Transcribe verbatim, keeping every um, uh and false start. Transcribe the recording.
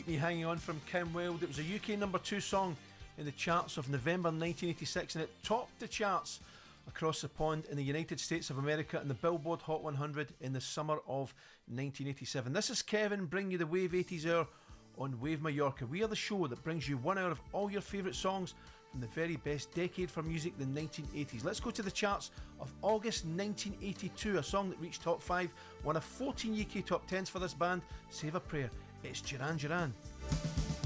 Keep Me Hanging On from Kim Wilde. It was a U K number two song in the charts of November nineteen eighty-six, and it topped the charts across the pond in the United States of America and the Billboard Hot one hundred in the summer of nineteen eighty-seven. This is Kevin bringing you the Wave eighties hour on Wave Mallorca. We are the show that brings you one hour of all your favourite songs from the very best decade for music, the nineteen eighties. Let's go to the charts of August nineteen eighty-two, a song that reached top five, one of fourteen U K top tens for this band, Save a Prayer. It's Duran Duran.